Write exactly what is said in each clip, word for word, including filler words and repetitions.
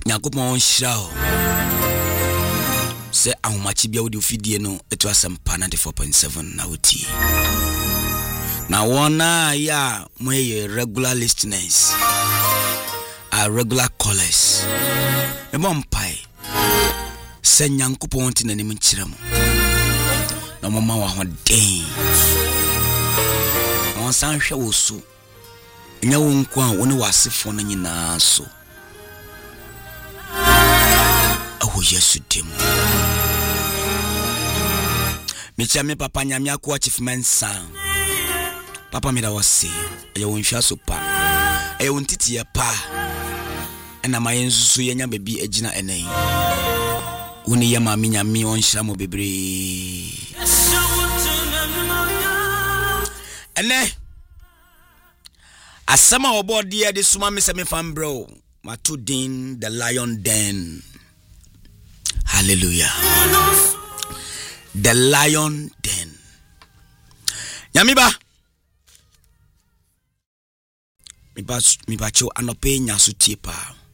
Nyankopɔn hyira wo. Se ahomachi bia wo de ofidie no eto asempa ninety-four point seven na woti. Na wona ya moye regular listeners. Our regular callers. E bompai. Se Nyankopɔn ti nanim nkyerɛ mo. Na mama wa hoden. On san hwɛ wo so. Nya wo nko a wo ne wasefo no nyinaa so. Aho Yesu dim. Mecha me papa nyame akwa chief mensa. Papa me da wase. Eye wo nhwa so pa. Eye wo ntiti pa. Ena ma yensusu yenya bebi agina enan. Woni ye ma me nyame on hira mo bebre. Ene asama obodi e de suma me se me fam bro. Matu din the lion den. Hallelujah. The lion den. Nyamiba. Mi ba mi ba cho anope nyaso tiepa.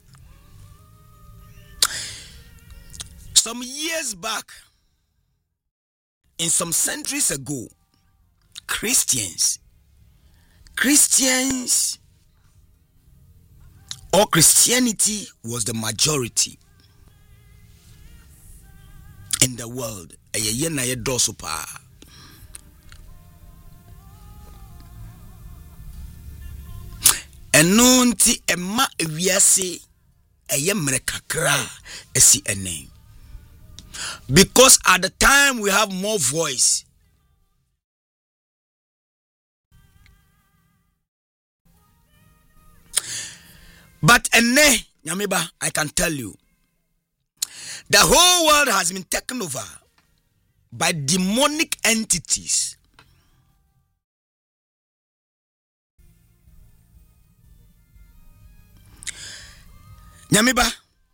Some years back, in some centuries ago, Christians, Christians, or Christianity was the majority in the world. Eye na ye doso pa. Eno nti ema ewiase eye mrekakra esi enen. Because at the time we have more voice. But ene nyameba, I can tell you, the whole world has been taken over by demonic entities. Nyamiba,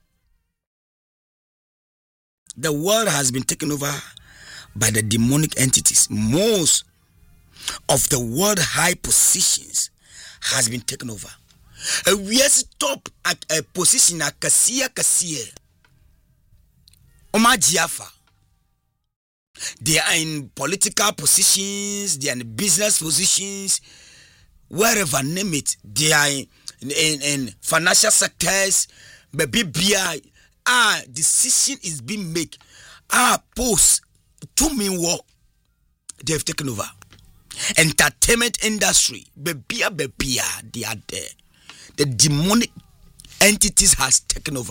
the world has been taken over by the demonic entities. Most of the world high positions has been taken over. Uh, we are top at a position at Kasia Kasia. Oma Jiafa. They are in political positions, they are in business positions, wherever, name it. They are in, in, in financial sectors, baby B I. Ah, decision is being made. Ah, post to me work. They have taken over. Entertainment industry, baby, baby, they are there. The demonic entities has taken over,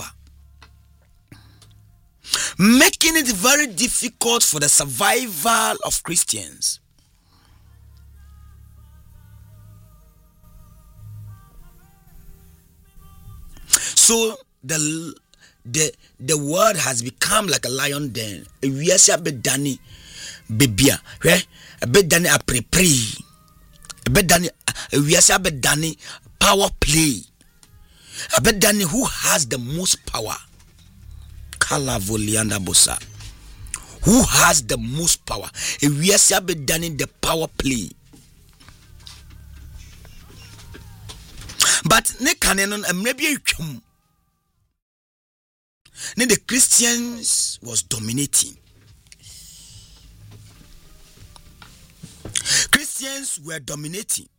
making it very difficult for the survival of Christians. So the the the world has become like a lion den. We are a bit Danny Bibia, a bit Danny a pre pre, a bit Danny. We are a bit Danny power play. A bit Danny who has the most power. Kalavolianda Bosa. Who has the most power? We are a bit Danny the power play. But ne canon and maybe you come. Then the Christians was dominating. Christians were dominating.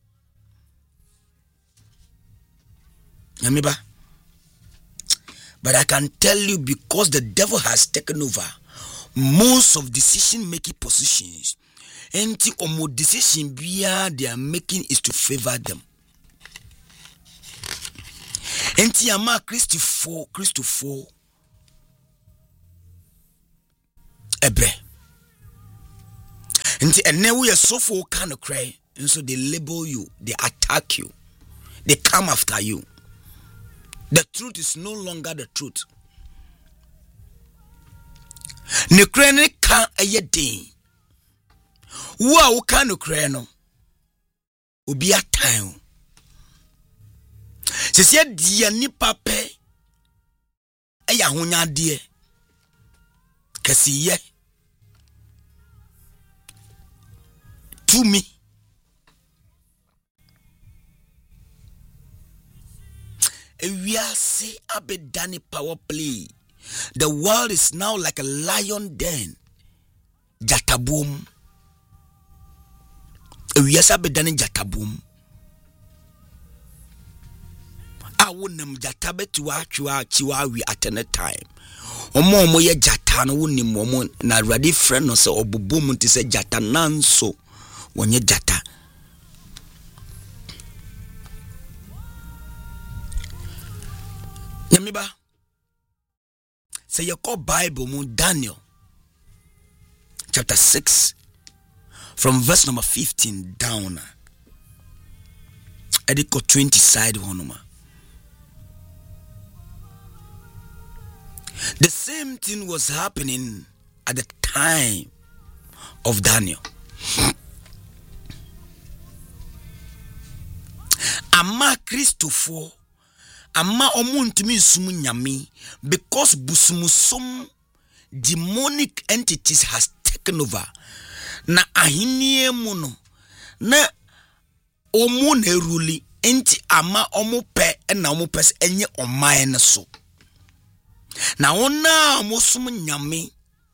Yamiba. But I can tell you, because the devil has taken over most of decision making positions, anything or more decision they are making is to favor them. Enti ama Christopher Christopher Ebre. Enti ene we so for kind of cry, and so they label you, they attack you, they come after you. The truth is no longer the truth. Ne cry ne kan eye den. Wo a wo kan no cry no. Obi atan. Se se dia nipa pe eya honya de kasiye to me. We are see abedani power play. The world is now like a lion den. Jataboom. We are abedani jataboom. I wouldn't jatabe to actual chiwawi at any time. Omo omo ye jata no woni momo na ready friend no se obubum nti se jata nanso wonye jata. Nyamiba say you call Bible mu Daniel chapter six from verse number fifteen down. Ediko twenty side honoma. The same thing was happening at the time of Daniel. Ama Christopher, ama omuntimi sumu nyami, because busumusum demonic entities has taken over. Na ahinie muno, na omu ne ruli, enti ama omu pe ena omu pes enye omae na so. Na ona mosum nyame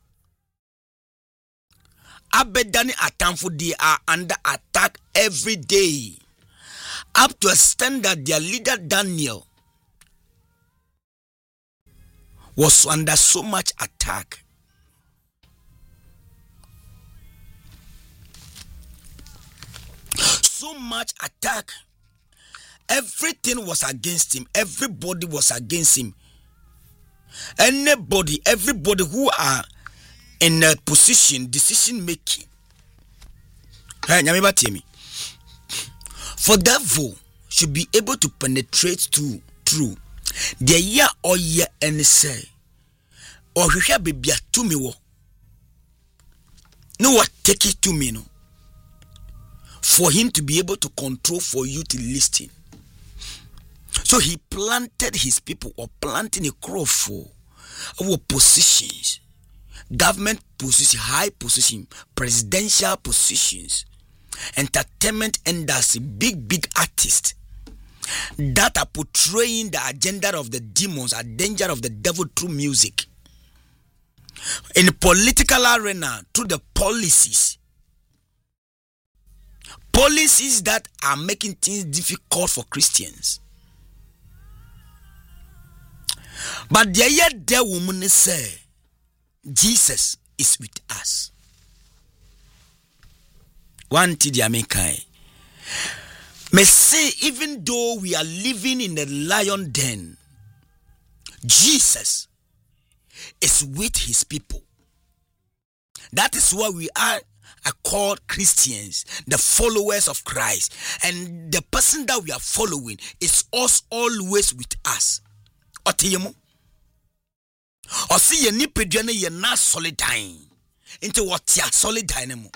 abedani atamfo, they are under attack every day, up to a extent that their leader Daniel was under so much attack. So much attack. Everything was against him. Everybody was against him. Anybody, everybody who are in a position, decision making. Hey, me. For devil should be able to penetrate to through the year or year and say, or you have baby to me. No, what take it to me, no. For him to be able to control, for you to listen. So he planted his people, or planting a crop for our positions, government positions, high position, presidential positions, entertainment industry, big, big artists that are portraying the agenda of the demons, a danger of the devil through music. In the political arena, through the policies, policies that are making things difficult for Christians. But the yet the woman say, Jesus is with us. One to the American. May say, even though we are living in a lion den, Jesus is with his people. That is why we are, are called Christians, the followers of Christ. And the person that we are following is us always with us. Otiyemo. Or see ye nipedwane ye na solid dying. Into what ya solid dynamo.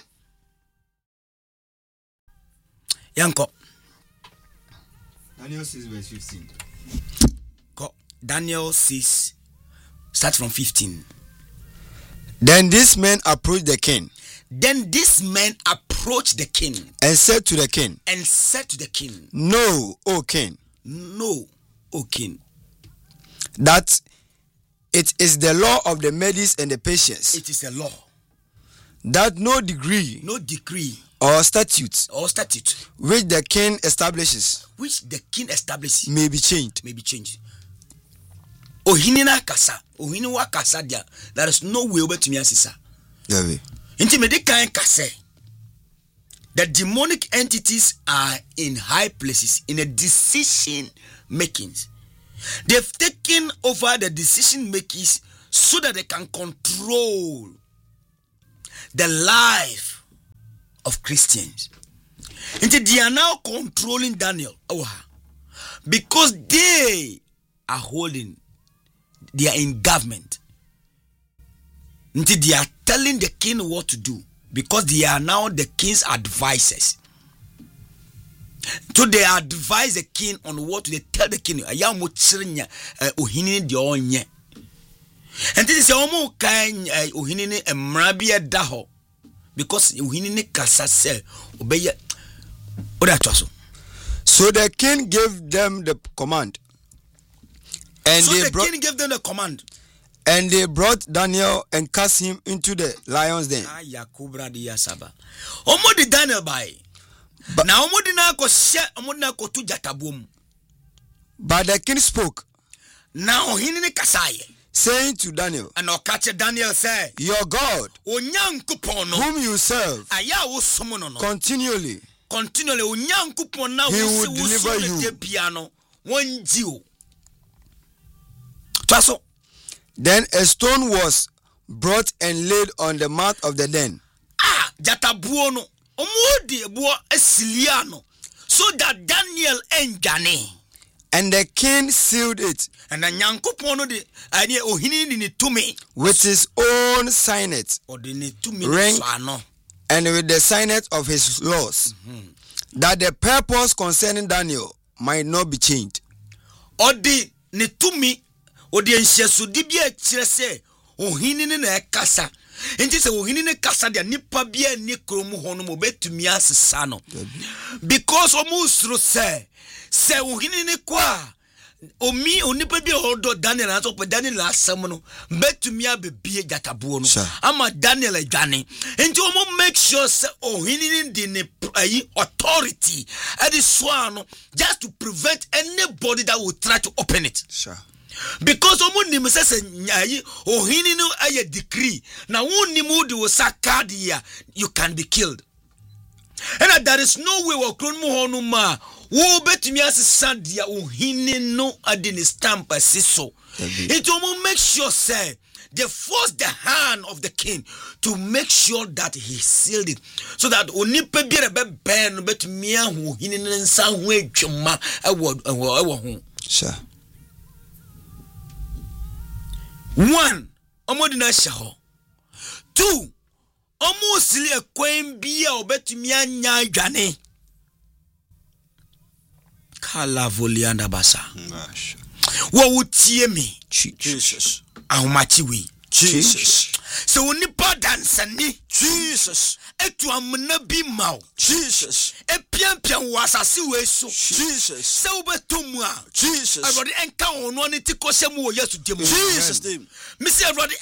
Yanko. Daniel six verse fifteen. Go. Daniel six. Start from fifteen. Then this man approached the king. Then this man approached the king. And said to the king. And said to the king. No, O king. No, O king. That it is the law of the Medes and the Persians. It is a law. That no decree. No decree. Or statute. Or statute. Which the king establishes. Which the king establishes. May be changed. May be changed. Ohinina kasa. Ohiniwa kasa dia. There is no way over to me asisa. Yeah. Inti medikai kase. The demonic entities are in high places in a decision makings. They've taken over the decision makers so that they can control the life of Christians. And they are now controlling Daniel. Oh, because they are holding, they are in government. And they are telling the king what to do because they are now the king's advisors. So they advise the king on what to, they tell the king. And this is almost kind Ohinini and Marabia Daho because Ohinini Kasa say obey. So the king gave them the command And so they the brought, king gave them a command. And they brought Daniel and cast him into the lions den. Omo di Daniel by. Na omo di na ko she omo na ko tu jatabom. But the king spoke. Now ohini ne kasaye, saying to Daniel, and okache Daniel say, your God, onyankopon no, whom you serve, aya wo somo no no, continually, continually onyankopon na he wo will deliver you. Piano, one jiu. Taso. Then a stone was brought and laid on the mouth of the den. Ah, jatabuo no, omo di ebuo esiliano, so that Daniel enjane. And the king sealed it, and the nyankopon no de ani ohini ni tumi with his own signet, or the ni tumi ring, no, and with the signet of his laws, mm-hmm. that the purpose concerning Daniel might not be changed. Or the ni tumi or the enshiasudi bi e kire se ohini ni na ekasa. Enti se ohini ne kasa dia nipa bia ni kromu ho no mo betumi asesa no, because omo usro se se ohini ne kwa omi onipa bi odo Daniel na so pe Daniel asem no betumi abebie jatabo no ama Daniel adwane. Enti omo make sure se ohini ne di ne authority at the swan just to prevent anybody that will try to open it. Sure. Because omo nim se se nyayi ohini no aye decree na wonni mu di osaka dia you can be killed, and there is no way we kron mu honu ma wo betumi asesa dia ohini no ade ne stamp asiso. It omo make sure say they force the hand of the king to make sure that he sealed it, so that onipa bi rebe ben betumi ahu ohini ne nsa ho adwuma ewo ewo ho. Sure. One, omo dina shaho. Two, omo sili ekwen biya obetumi anya adwane. Kala volianda basa. Wo wutie me. Jesus. Ahomachi we. Jesus. So onipa dansani. Jesus. Etu amna bi maw. Jesus. Epianpian wasase we so. Jesus. Se obetomu a. Jesus. Everybody enka ono ne tikosem wo Yesu demu. Jesus name. Me say everybody